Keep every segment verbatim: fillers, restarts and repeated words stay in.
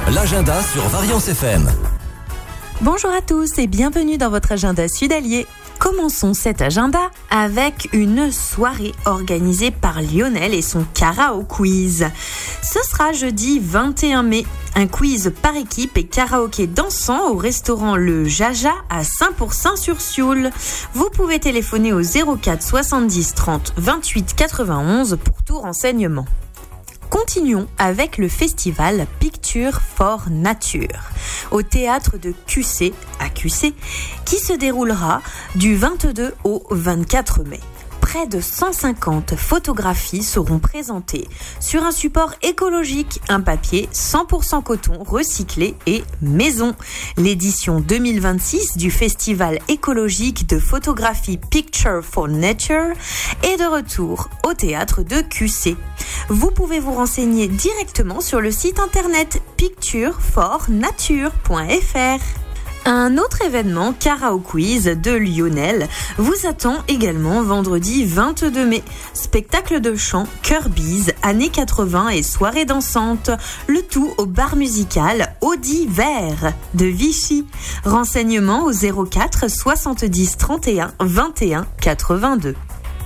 l'agenda sur Variance F M. Bonjour à tous et bienvenue dans votre agenda Sud-Allier. Commençons cet agenda avec une soirée organisée par Lionel et son karaoke quiz. Ce sera jeudi vingt et un mai. Un quiz par équipe et karaoké dansant au restaurant Le Jaja à Saint-Pourçain-sur-Sioule. Vous pouvez téléphoner au zéro quatre soixante-dix trente vingt-huit quatre-vingt-onze pour tout renseignement. Continuons avec le festival Picture for Nature au théâtre de Q C à Q C qui se déroulera du vingt-deux au vingt-quatre mai. Près de cent cinquante photographies seront présentées sur un support écologique, un papier cent pour cent coton recyclé et maison. L'édition deux mille vingt-six du festival écologique de photographie Picture for Nature est de retour au théâtre de Q C. Vous pouvez vous renseigner directement sur le site internet picture for nature point f r. Un autre événement karaoke quiz de Lionel vous attend également vendredi vingt-deux mai. Spectacle de chant, Kirby's, années quatre-vingts et soirée dansante. Le tout au bar musical Audi Vert de Vichy. Renseignements au zéro quatre soixante-dix trente et un vingt et un quatre-vingt-deux.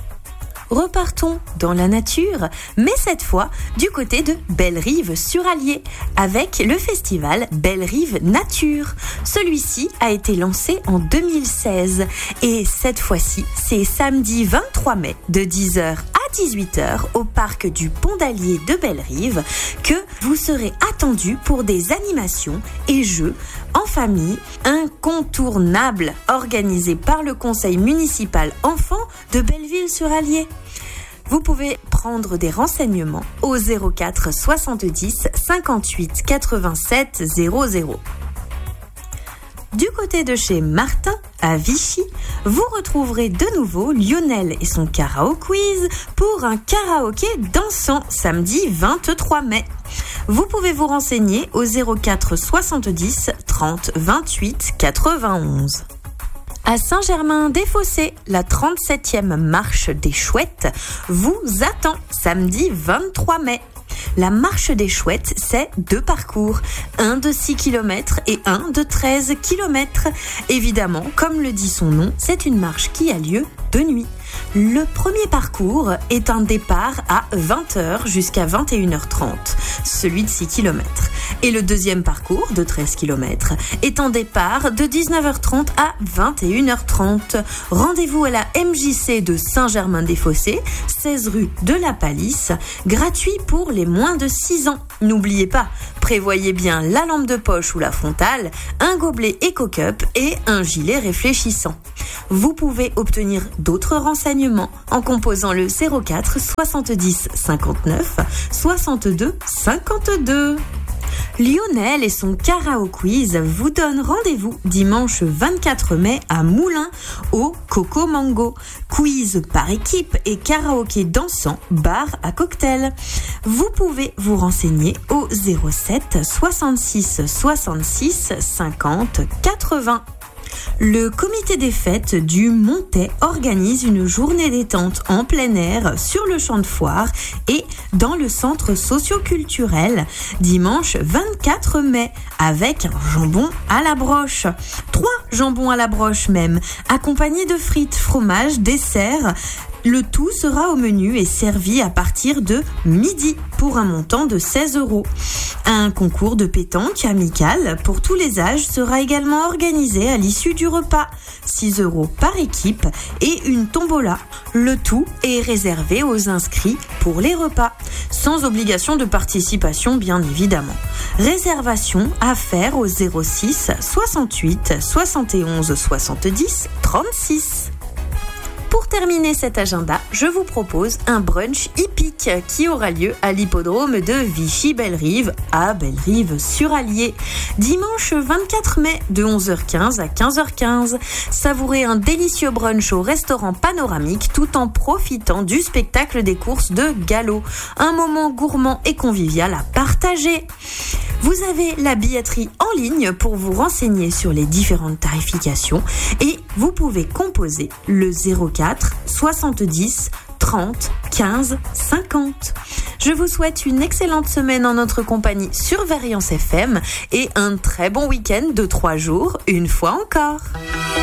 Repartons dans la nature, mais cette fois du côté de Bellerive-sur-Allier, avec le festival Bellerive Nature. Celui-ci a été lancé en deux mille seize et cette fois-ci, c'est samedi vingt-trois mai de dix heures à dix-huit heures au parc du Pont d'Allier de Bellerive que vous serez attendus pour des animations et jeux en famille incontournables organisés par le conseil municipal enfants de Belleville-sur-Allier. Vous pouvez prendre des renseignements au zéro quatre soixante-dix cinquante-huit quatre-vingt-sept zéro zéro. Du côté de chez Martin, à Vichy, vous retrouverez de nouveau Lionel et son karaoke quiz pour un karaoké dansant samedi vingt-trois mai. Vous pouvez vous renseigner au zéro quatre soixante-dix trente vingt-huit quatre-vingt-onze. À Saint-Germain-des-Fossés, la trente-septième marche des chouettes vous attend samedi vingt-trois mai. La marche des chouettes, c'est deux parcours, un de six kilomètres et un de treize kilomètres. Évidemment, comme le dit son nom, c'est une marche qui a lieu de nuit. Le premier parcours est un départ à vingt heures jusqu'à vingt et une heures trente, celui de six kilomètres. Et le deuxième parcours de treize kilomètres est un départ de dix-neuf heures trente à vingt et une heures trente. Rendez-vous à la M J C de Saint-Germain-des-Fossés, seize rue de la Palisse, gratuit pour les moins de six ans. N'oubliez pas, prévoyez bien la lampe de poche ou la frontale, un gobelet Eco-Cup et un gilet réfléchissant. Vous pouvez obtenir d'autres renseignements en composant le zéro quatre soixante-dix cinquante-neuf soixante-deux cinquante-deux. Lionel et son karaoke quiz vous donnent rendez-vous dimanche vingt-quatre mai à Moulins au Coco Mango. Quiz par équipe et karaoké dansant, bar à cocktail. Vous pouvez vous renseigner au zéro sept soixante-six soixante-six cinquante quatre-vingts. Le comité des fêtes du Montet organise une journée détente en plein air sur le champ de foire et dans le centre socio-culturel dimanche vingt-quatre mai avec un jambon à la broche. Trois jambons à la broche même, accompagnés de frites, fromage, dessert. Le tout sera au menu et servi à partir de midi pour un montant de seize euros. Un concours de pétanque amical pour tous les âges sera également organisé à l'issue du repas. six euros par équipe et une tombola. Le tout est réservé aux inscrits pour les repas, sans obligation de participation bien évidemment. Réservation à faire au zéro six soixante-huit soixante et onze soixante-dix trente-six. Pour terminer cet agenda, je vous propose un brunch hippique qui aura lieu à l'hippodrome de Vichy-Bellerive à Bellerive-sur-Allier. Dimanche vingt-quatre mai de onze heures quinze à quinze heures quinze. Savourez un délicieux brunch au restaurant panoramique tout en profitant du spectacle des courses de galop. Un moment gourmand et convivial à partager. Vous avez la billetterie en ligne pour vous renseigner sur les différentes tarifications et vous pouvez composer le zéro quatre soixante-dix trente trente quinze cinquante. Je vous souhaite une excellente semaine en notre compagnie sur Variance F M et un très bon week-end de trois jours, une fois encore.